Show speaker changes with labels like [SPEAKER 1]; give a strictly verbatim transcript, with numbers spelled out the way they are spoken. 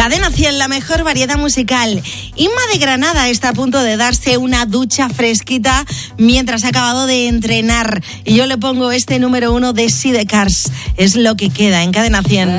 [SPEAKER 1] Cadena cien, la mejor variedad musical. Inma de Granada está a punto de darse una ducha fresquita mientras ha acabado de entrenar. Y yo le pongo este número uno de Sidecars. Es lo que queda en Cadena cien.